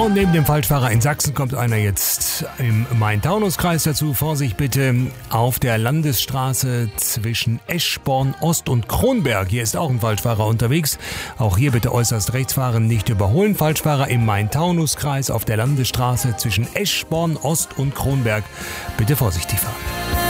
Und neben dem Falschfahrer in Sachsen kommt einer jetzt im Main-Taunus-Kreis dazu. Vorsicht bitte auf der Landesstraße zwischen Eschborn Ost und Kronberg. Hier ist auch ein Falschfahrer unterwegs. Auch hier bitte äußerst rechts fahren, nicht überholen. Falschfahrer im Main-Taunus-Kreis auf der Landesstraße zwischen Eschborn Ost und Kronberg. Bitte vorsichtig fahren.